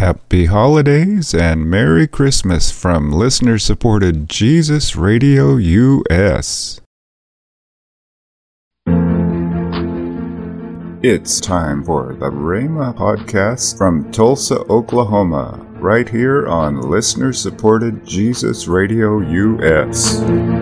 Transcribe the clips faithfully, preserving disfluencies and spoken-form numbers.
Happy holidays and Merry Christmas from listener-supported Jesus Radio U S. It's time for the Rhema Podcast from Tulsa, Oklahoma, right here on listener-supported Jesus Radio U S.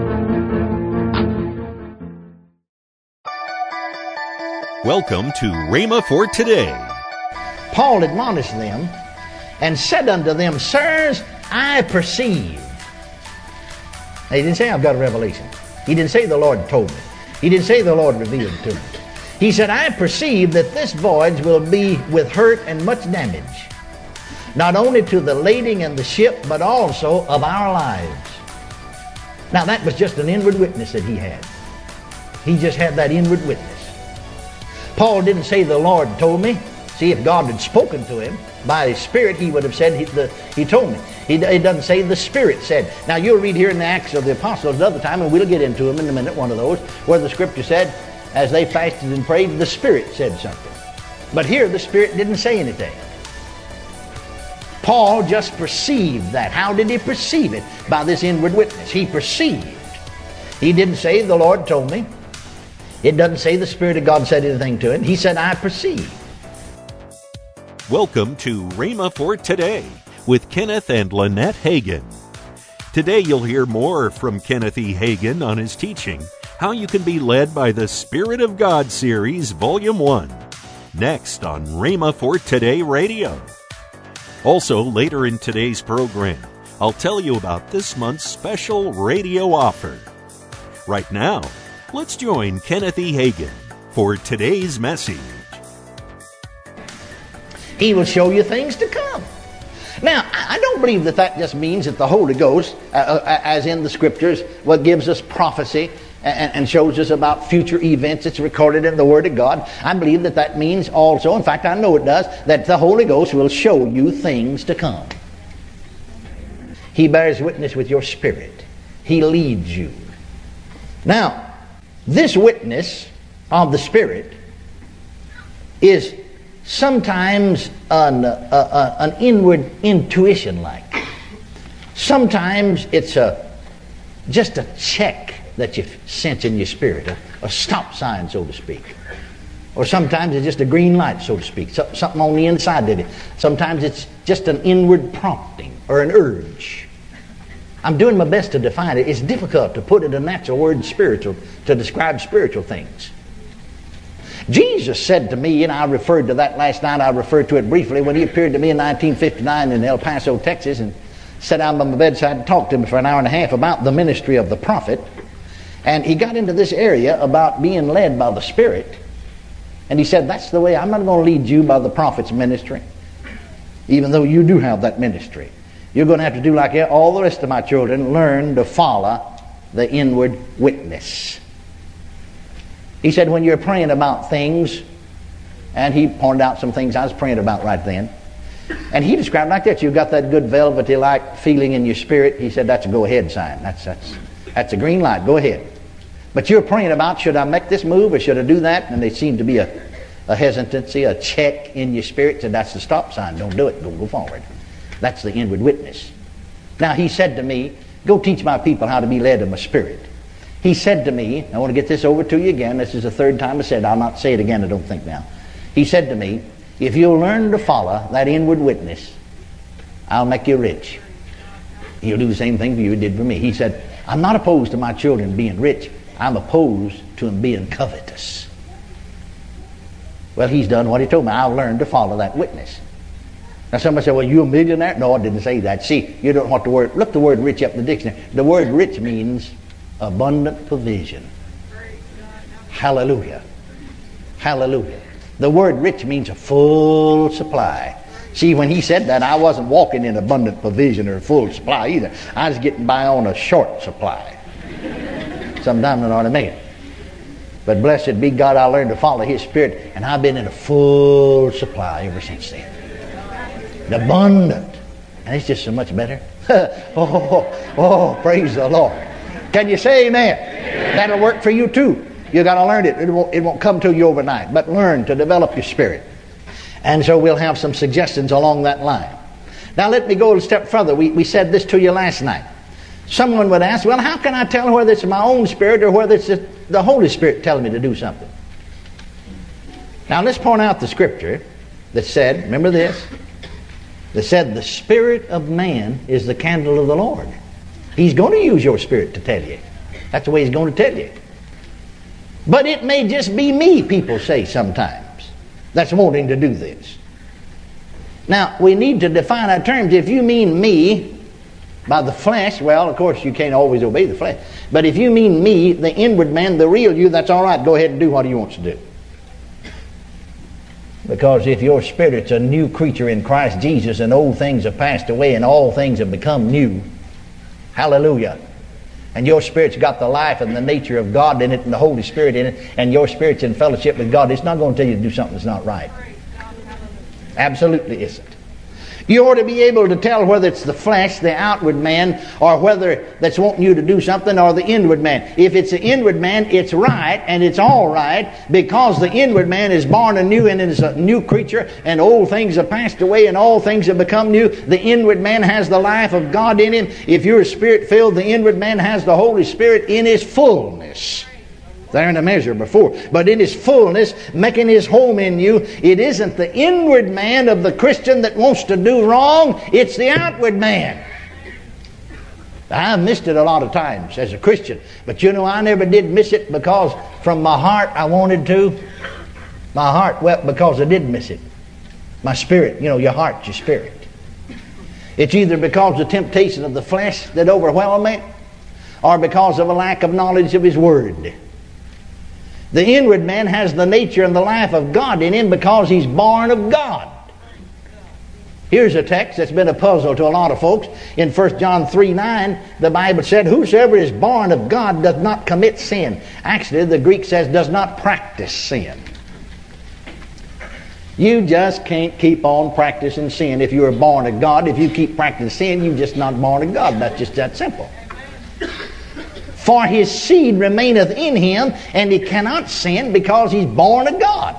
Welcome to Rhema for Today. Paul admonished them and said unto them, Sirs, I perceive. Now, he didn't say, I've got a revelation. He didn't say, the Lord told me. He didn't say, the Lord revealed it to me. He said, I perceive that this voyage will be with hurt and much damage, not only to the lading and the ship, but also of our lives. Now, that was just an inward witness that he had. He just had that inward witness. Paul didn't say, the Lord told me. See, if God had spoken to him by His Spirit, he would have said, He, the, he told me. He, it doesn't say the Spirit said. Now, you'll read here in the Acts of the Apostles another time, and we'll get into them in a minute, one of those, where the Scripture said, as they fasted and prayed, the Spirit said something. But here, the Spirit didn't say anything. Paul just perceived that. How did he perceive it? By this inward witness. He perceived. He didn't say, the Lord told me. It doesn't say the Spirit of God said anything to him. He said, I perceive. Welcome to Rhema for Today with Kenneth and Lynette Hagin. Today you'll hear more from Kenneth E. Hagin on his teaching, How You Can Be Led by the Spirit of God series, Volume one. Next on Rhema for Today Radio. Also, later in today's program, I'll tell you about this month's special radio offer. Right now, let's join Kenneth E. Hagin for today's message. He will show you things to come. Now, I don't believe that that just means that the Holy Ghost, uh, as in the Scriptures, what gives us prophecy and, and shows us about future events. It's recorded in the Word of God. I believe that that means also, in fact, I know it does, that the Holy Ghost will show you things to come. He bears witness with your spirit. He leads you. Now, this witness of the Spirit is sometimes an, uh, uh, an inward intuition like. Sometimes it's a just a check that you sense in your spirit, a, a stop sign, so to speak. Or sometimes it's just a green light, so to speak, so, something on the inside of it. Sometimes it's just an inward prompting or an urge. I'm doing my best to define it. It's difficult to put it in a natural word, spiritual, to describe spiritual things. Jesus said to me, and I referred to that last night, I referred to it briefly, when he appeared to me in nineteen fifty-nine in El Paso, Texas, and sat down by my bedside and talked to me for an hour and a half about the ministry of the prophet. And he got into this area about being led by the Spirit. And he said, that's the way, I'm not going to lead you by the prophet's ministry, even though you do have that ministry. You're going to have to do like all the rest of my children, learn to follow the inward witness. He said, when you're praying about things, and he pointed out some things I was praying about right then, and he described it like that. You've got that good velvety-like feeling in your spirit. He said, that's a go-ahead sign. That's, that's, that's a green light. Go ahead. But you're praying about, should I make this move or should I do that? And there seemed to be a, a hesitancy, a check in your spirit. Said, that's the stop sign. Don't do it. Don't go forward. That's the inward witness. Now, he said to me, go teach my people how to be led of my spirit. He said to me, I want to get this over to you again. This is the third time I said it. I'll not say it again, I don't think now. He said to me, if you'll learn to follow that inward witness, I'll make you rich. He'll do the same thing for you he did for me. He said, I'm not opposed to my children being rich. I'm opposed to them being covetous. Well, he's done what he told me. I'll learn to follow that witness. Now somebody said, well, you a millionaire? No, I didn't say that. See, you don't want the word, look the word rich up in the dictionary. The word rich means abundant provision. Hallelujah. Hallelujah. The word rich means a full supply. See, when he said that, I wasn't walking in abundant provision or full supply either. I was getting by on a short supply. Sometimes I know what I mean. But blessed be God, I learned to follow His Spirit, and I've been in a full supply ever since then. Abundant. And it's just so much better. oh, oh, praise the Lord. Can you say amen? Amen? That'll work for you too. You got to learn it. It won't, it won't come to you overnight. But learn to develop your spirit. And so we'll have some suggestions along that line. Now let me go a step further. We, we said this to you last night. Someone would ask, well, how can I tell whether it's my own spirit or whether it's the, the Holy Spirit telling me to do something? Now let's point out the scripture that said, remember this, that said the spirit of man is the candle of the Lord. He's going to use your spirit to tell you. That's the way he's going to tell you. But it may just be me, people say sometimes, that's wanting to do this. Now, we need to define our terms. If you mean me by the flesh, well, of course, you can't always obey the flesh. But if you mean me, the inward man, the real you, that's all right. Go ahead and do what he wants to do. Because if your spirit's a new creature in Christ Jesus and old things have passed away and all things have become new, hallelujah, and your spirit's got the life and the nature of God in it and the Holy Spirit in it, and your spirit's in fellowship with God, it's not going to tell you to do something that's not right. Absolutely isn't. You ought to be able to tell whether it's the flesh, the outward man, or whether that's wanting you to do something, or the inward man. If it's the inward man, it's right, and it's all right, because the inward man is born anew and is a new creature, and old things have passed away and all things have become new. The inward man has the life of God in him. If you're spirit-filled, the inward man has the Holy Spirit in his fullness. There in a measure before, but in his fullness, making his home in you. It isn't the inward man of the Christian that wants to do wrong, it's the outward man. I've missed it a lot of times as a Christian, but you know, I never did miss it because from my heart I wanted to. My heart wept because I did miss it. My spirit, you know, your heart, your spirit. It's either because of the temptation of the flesh that overwhelmed me, or because of a lack of knowledge of his word. The inward man has the nature and the life of God in him because he's born of God. Here's a text that's been a puzzle to a lot of folks. In First John three nine, the Bible said, whosoever is born of God does not commit sin. Actually, the Greek says, does not practice sin. You just can't keep on practicing sin if you are born of God. If you keep practicing sin, you're just not born of God. That's just that simple. For his seed remaineth in him, and he cannot sin because he's born of God.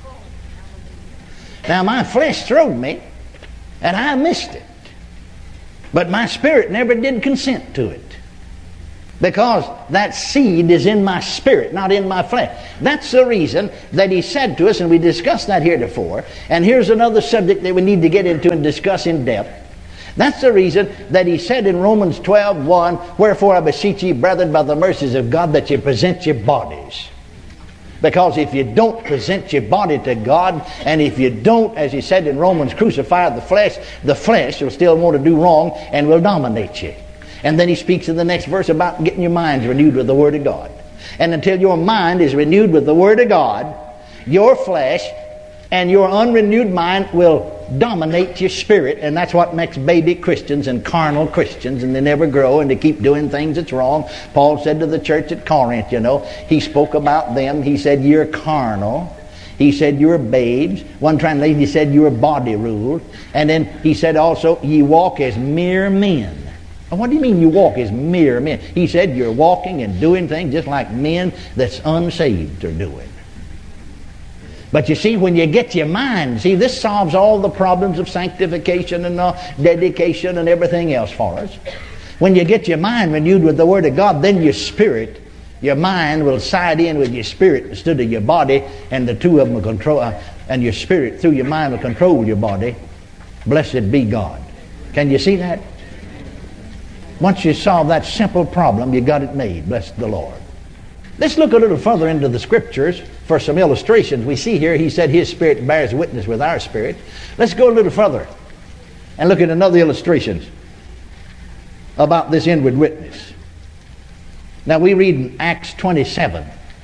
Now my flesh throwed me, and I missed it. But my spirit never did consent to it. Because that seed is in my spirit, not in my flesh. That's the reason that he said to us, and we discussed that heretofore, and here's another subject that we need to get into and discuss in depth. That's the reason that he said in Romans twelve one, wherefore I beseech ye, brethren, by the mercies of God, that you present your bodies. Because if you don't present your body to God, and if you don't, as he said in Romans, crucify the flesh, the flesh will still want to do wrong and will dominate you. And then he speaks in the next verse about getting your minds renewed with the Word of God. And until your mind is renewed with the Word of God, your flesh and your unrenewed mind will dominate your spirit, and that's what makes baby Christians and carnal Christians, and they never grow and they keep doing things that's wrong. Paul said to the church at Corinth, you know, he spoke about them. He said, you're carnal. He said, you're babes. One translation, he said, you're body ruled. And then he said also, ye walk as mere men. And what do you mean you walk as mere men? He said, you're walking and doing things just like men that's unsaved are doing. But you see, when you get your mind, see, this solves all the problems of sanctification and uh, dedication and everything else for us. When you get your mind renewed with the Word of God, then your spirit, your mind will side in with your spirit instead of your body, and the two of them will control, uh, and your spirit through your mind will control your body. Blessed be God. Can you see that? Once you solve that simple problem, you got it made. Bless the Lord. Let's look a little further into the Scriptures for some illustrations. We see here, he said his spirit bears witness with our spirit. Let's go a little further and look at another illustration about this inward witness. Now we read in Acts twenty-seven,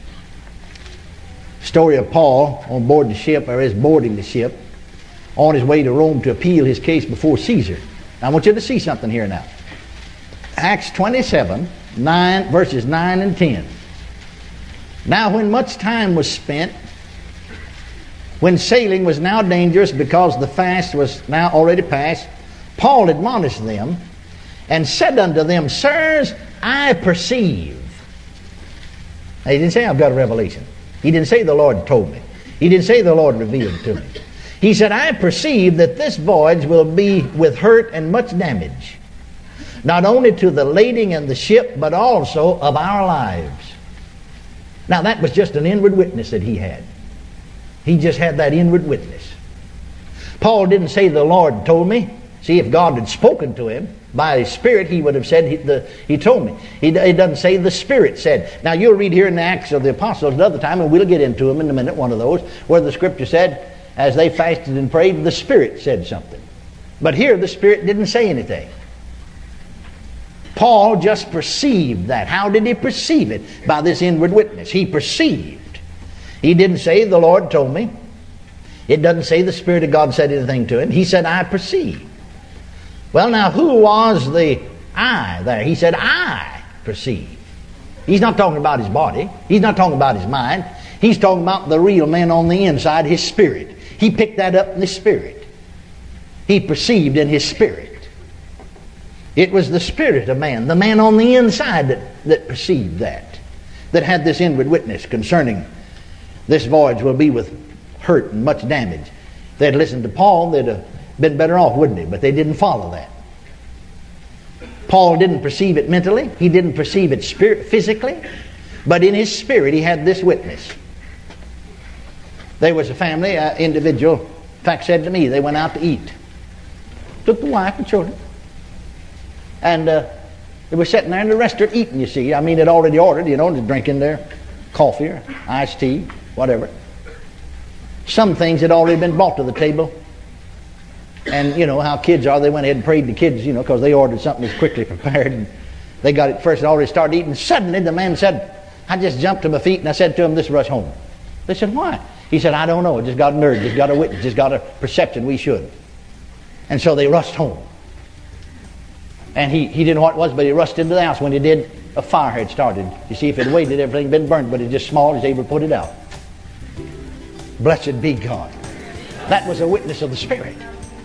story of Paul on board the ship, or his boarding the ship, on his way to Rome to appeal his case before Caesar. Now I want you to see something here now. Acts twenty-seven, nine, verses nine and ten. Now when much time was spent, when sailing was now dangerous because the fast was now already past, Paul admonished them and said unto them, sirs, I perceive. Now, he didn't say I've got a revelation. He didn't say the Lord told me. He didn't say the Lord revealed to me. He said, I perceive that this voyage will be with hurt and much damage, not only to the lading and the ship, but also of our lives. Now that was just an inward witness that he had. He just had that inward witness. Paul didn't say the Lord told me. See, if God had spoken to him by His Spirit, he would have said, He, the, he told me. He, he doesn't say the Spirit said. Now you'll read here in the Acts of the Apostles another time, and we'll get into them in a minute, one of those, where the Scripture said, as they fasted and prayed, the Spirit said something. But here the Spirit didn't say anything. Paul just perceived that. How did he perceive it? By this inward witness. He perceived. He didn't say, the Lord told me. It doesn't say the Spirit of God said anything to him. He said, I perceive. Well, now, who was the I there? He said, I perceive. He's not talking about his body. He's not talking about his mind. He's talking about the real man on the inside, his spirit. He picked that up in his spirit. He perceived in his spirit. It was the spirit of man, the man on the inside that, that perceived that, that had this inward witness concerning this voyage will be with hurt and much damage. If they'd listened to Paul, they'd have been better off, wouldn't they? But they didn't follow that. Paul didn't perceive it mentally. He didn't perceive it spirit, physically. But in his spirit, he had this witness. There was a family, an individual, in fact, said to me, they went out to eat. Took the wife and children. And uh, they were sitting there in the restaurant eating, you see. I mean, they'd already ordered, you know, just drinking their coffee or iced tea, whatever. Some things had already been brought to the table. And you know how kids are. They went ahead and prayed the kids, you know, because they ordered something that's quickly prepared. And they got it first and already started eating. Suddenly the man said, I just jumped to my feet and I said to him, let's rush home. They said, why? He said, I don't know. It just got a nerve, just got a witness, just got a perception we should. And so they rushed home. And he, he didn't know what it was, but he rushed into the house. When he did, a fire had started. You see, if it waited, everything had been burned, but it's just small, he's able to put it out. Blessed be God. That was a witness of the Spirit.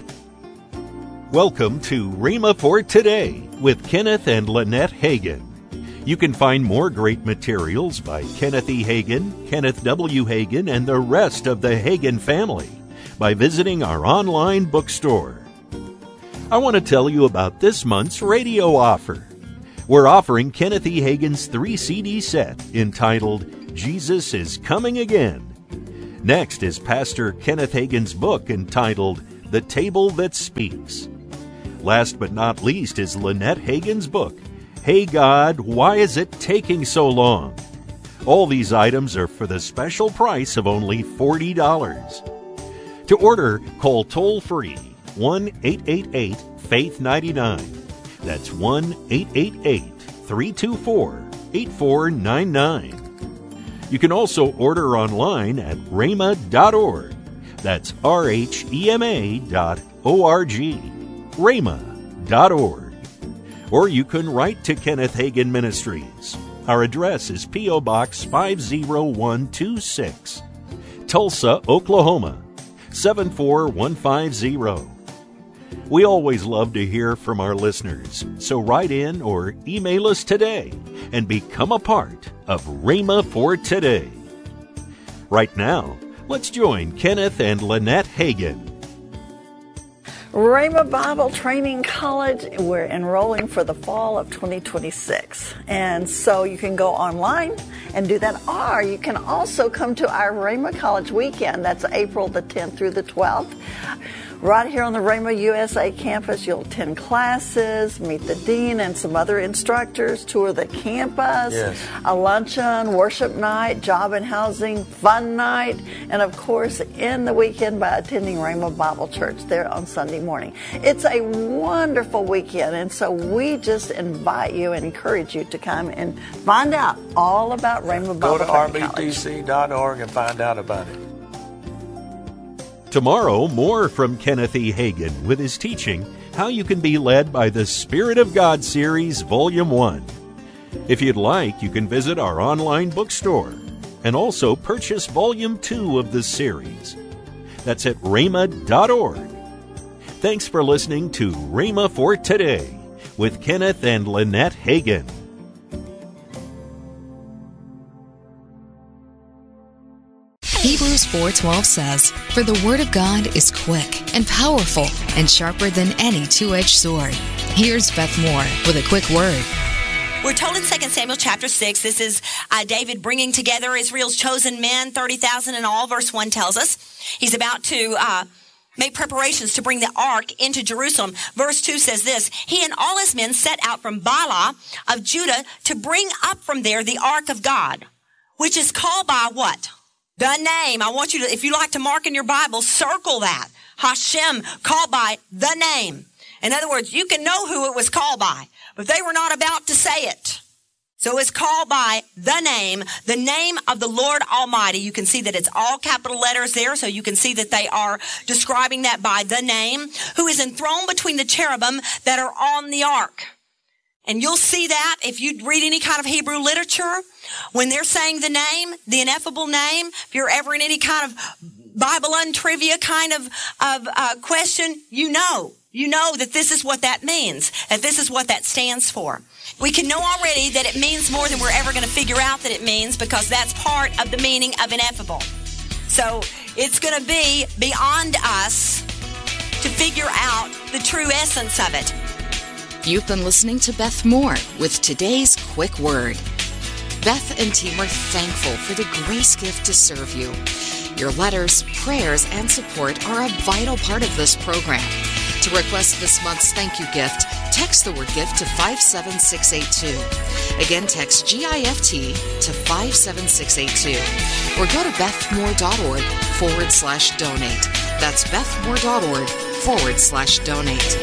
Welcome to Rhema for Today with Kenneth and Lynette Hagin. You can find more great materials by Kenneth E. Hagin, Kenneth W. Hagin, and the rest of the Hagin family by visiting our online bookstore. I want to tell you about this month's radio offer. We're offering Kenneth E. Hagin's three C D set entitled Jesus is Coming Again. Next is Pastor Kenneth Hagin's book entitled The Table That Speaks. Last but not least is Lynette Hagin's book, Hey God, Why Is It Taking So Long? All these items are for the special price of only forty dollars. To order, call toll-free one eight eight eight, faith nine nine. That's one eight eight eight, three two four, eight four nine nine. You can also order online at rhema dot org. That's R H E M A dot O R G. rhema dot org. Or you can write to Kenneth Hagin Ministries. Our address is P O. Box five oh one two six, Tulsa, Oklahoma, seven four one five zero. We always love to hear from our listeners, so write in or email us today and become a part of Rhema for Today. Right now, let's join Kenneth and Lynette Hagin. Rhema Bible Training College, we're enrolling for the fall of twenty twenty-six. And so you can go online and do that. Or you can also come to our Rhema College weekend. That's April the tenth through the twelfth. Right here on the Rhema U S A campus, you'll attend classes, meet the dean and some other instructors, tour the campus, yes. a luncheon, worship night, job and housing, fun night, and of course, end the weekend by attending Rhema Bible Church there on Sunday morning. It's a wonderful weekend, and so we just invite you and encourage you to come and find out all about Rhema Bible Training College. Go to R B T C dot org and find out about it. Tomorrow, more from Kenneth E. Hagin with his teaching, How You Can Be Led by the Spirit of God series, Volume one. If you'd like, you can visit our online bookstore and also purchase Volume two of the series. That's at rhema dot org. Thanks for listening to Rhema for Today with Kenneth and Lynette Hagin. Hebrews four twelve says, "For the word of God is quick and powerful and sharper than any two-edged sword." Here's Beth Moore with a quick word. We're told in Second Samuel chapter six, this is uh, David bringing together Israel's chosen men, thirty thousand in all. Verse one tells us he's about to uh, make preparations to bring the ark into Jerusalem. Verse two says this, he and all his men set out from Baalah of Judah to bring up from there the ark of God, which is called by what? The name. I want you to, if you like to mark in your Bible, circle that. Hashem, called by the name. In other words, you can know who it was called by, but they were not about to say it. So it's called by the name, the name of the Lord Almighty. You can see that it's all capital letters there, so you can see that they are describing that by the name, who is enthroned between the cherubim that are on the ark. And you'll see that if you read any kind of Hebrew literature, when they're saying the name, the ineffable name, if you're ever in any kind of Bible untrivia kind of, of uh, question, you know. You know that this is what that means, that this is what that stands for. We can know already that it means more than we're ever going to figure out that it means, because that's part of the meaning of ineffable. So it's going to be beyond us to figure out the true essence of it. You've been listening to Beth Moore with today's quick word. Beth and team are thankful for the grace gift to serve you. Your letters, prayers, and support are a vital part of this program. To request this month's thank you gift, text the word gift to five seven six eight two. Again, text G I F T to five seven six eight two. Or go to bethmore.org forward slash donate. That's bethmore.org forward slash donate.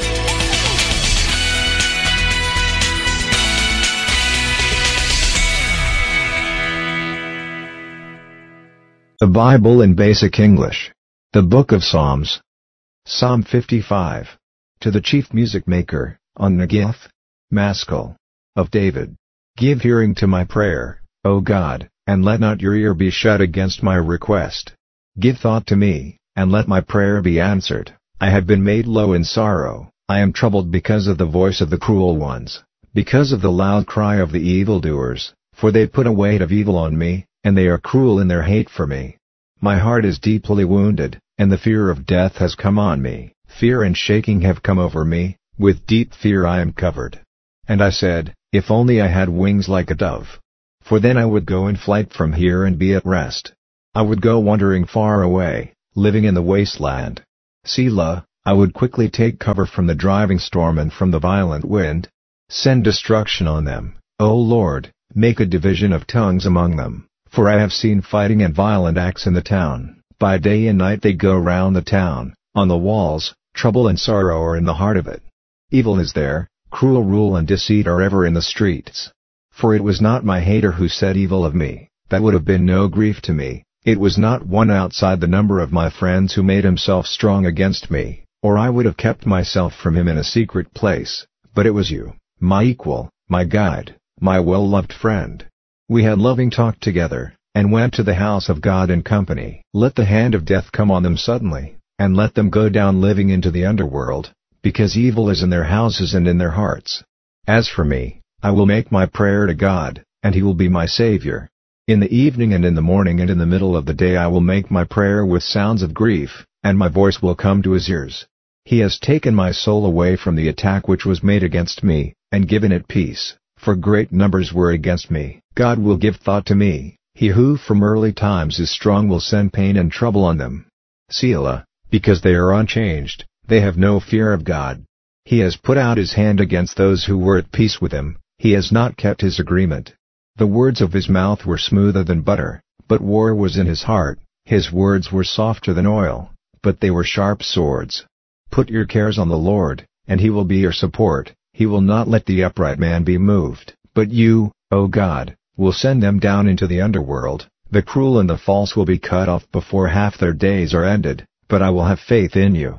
The Bible in Basic English. The Book of Psalms. Psalm fifty-five. To the chief music maker, on Negith, Maskil, of David. Give hearing to my prayer, O God, and let not your ear be shut against my request. Give thought to me, and let my prayer be answered. I have been made low in sorrow, I am troubled because of the voice of the cruel ones, because of the loud cry of the evildoers, for they put a weight of evil on me, and they are cruel in their hate for me. My heart is deeply wounded, and the fear of death has come on me. Fear and shaking have come over me, with deep fear I am covered. And I said, if only I had wings like a dove. For then I would go in flight from here and be at rest. I would go wandering far away, living in the wasteland. Selah, I would quickly take cover from the driving storm and from the violent wind. Send destruction on them, O Lord, make a division of tongues among them. For I have seen fighting and violent acts in the town. By day and night they go round the town, on the walls, trouble and sorrow are in the heart of it. Evil is there, cruel rule and deceit are ever in the streets. For it was not my hater who said evil of me, that would have been no grief to me, it was not one outside the number of my friends who made himself strong against me, or I would have kept myself from him in a secret place, but it was you, my equal, my guide, my well-loved friend. We had loving talk together, and went to the house of God in company. Let the hand of death come on them suddenly, and let them go down living into the underworld, because evil is in their houses and in their hearts. As for me, I will make my prayer to God, and he will be my Savior. In the evening and in the morning and in the middle of the day I will make my prayer with sounds of grief, and my voice will come to his ears. He has taken my soul away from the attack which was made against me, and given it peace, for great numbers were against me. God will give thought to me, he who from early times is strong will send pain and trouble on them. Selah, because they are unchanged, they have no fear of God. He has put out his hand against those who were at peace with him, he has not kept his agreement. The words of his mouth were smoother than butter, but war was in his heart. His words were softer than oil, but they were sharp swords. Put your cares on the Lord, and he will be your support. He will not let the upright man be moved. But you, O God, will send them down into the underworld. The cruel and the false will be cut off before half their days are ended, but I will have faith in you.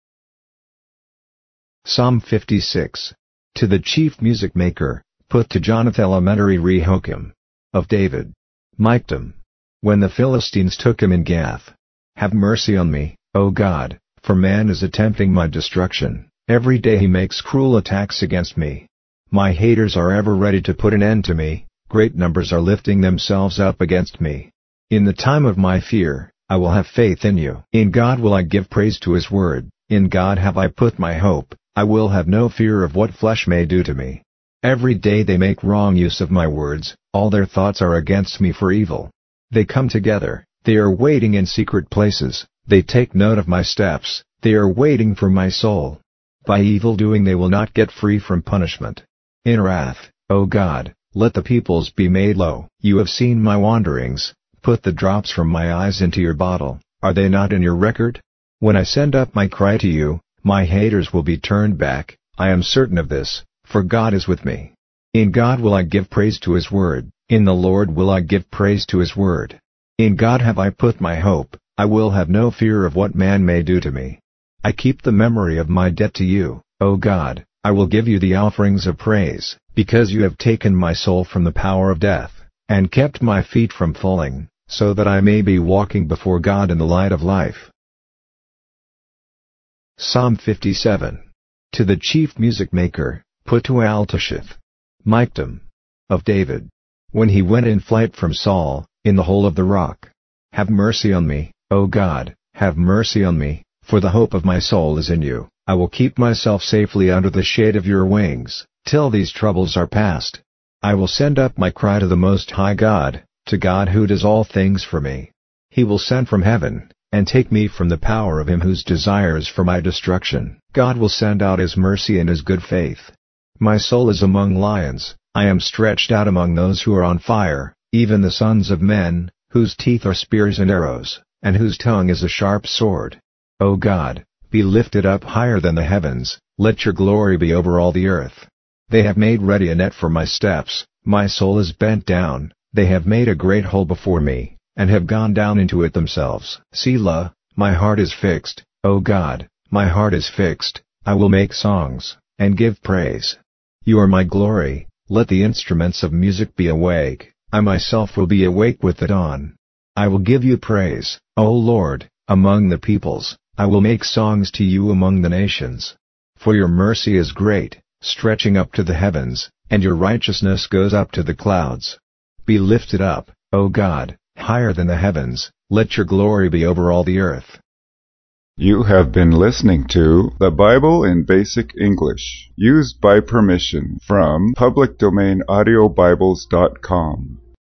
Psalm fifty-six. To the chief music maker, put to Jonathan elementary Rehokim, of David. Michtam. When the Philistines took him in Gath. Have mercy on me, O God, for man is attempting my destruction. Every day he makes cruel attacks against me. My haters are ever ready to put an end to me, great numbers are lifting themselves up against me. In the time of my fear, I will have faith in you. In God will I give praise to his word. In God have I put my hope. I will have no fear of what flesh may do to me. Every day they make wrong use of my words, all their thoughts are against me for evil. They come together, they are waiting in secret places, they take note of my steps, they are waiting for my soul. By evil doing they will not get free from punishment. In wrath, O God, let the peoples be made low. You have seen my wanderings, put the drops from my eyes into your bottle, are they not in your record? When I send up my cry to you, my haters will be turned back, I am certain of this, for God is with me. In God will I give praise to his word, in the Lord will I give praise to his word. In God have I put my hope, I will have no fear of what man may do to me. I keep the memory of my debt to you, O God, I will give you the offerings of praise, because you have taken my soul from the power of death, and kept my feet from falling, so that I may be walking before God in the light of life. Psalm fifty-seven. To the chief music maker, put to Altashith. Michtam. Of David. When he went in flight from Saul, in the hole of the rock. Have mercy on me, O God, have mercy on me, for the hope of my soul is in you. I will keep myself safely under the shade of your wings, till these troubles are past. I will send up my cry to the Most High God, to God who does all things for me. He will send from heaven, and take me from the power of him whose desire is for my destruction. God will send out his mercy and his good faith. My soul is among lions, I am stretched out among those who are on fire, even the sons of men, whose teeth are spears and arrows, and whose tongue is a sharp sword. O God, be lifted up higher than the heavens, let your glory be over all the earth. They have made ready a net for my steps, my soul is bent down, they have made a great hole before me, and have gone down into it themselves. Selah, my heart is fixed, O God, my heart is fixed, I will make songs, and give praise. You are my glory, let the instruments of music be awake, I myself will be awake with the dawn. I will give you praise, O Lord, among the peoples, I will make songs to you among the nations. For your mercy is great, stretching up to the heavens, and your righteousness goes up to the clouds. Be lifted up, O God, higher than the heavens, let your glory be over all the earth. You have been listening to The Bible in Basic English, used by permission from public domain audio bibles dot com.